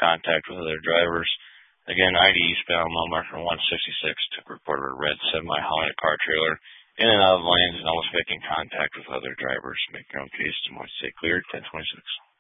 contact with other drivers. Again, ID eastbound, mile marker 166, took report of a red semi-hauling a car trailer in and out of lanes and almost making contact with other drivers. Make your own case. Stay clear, 1026.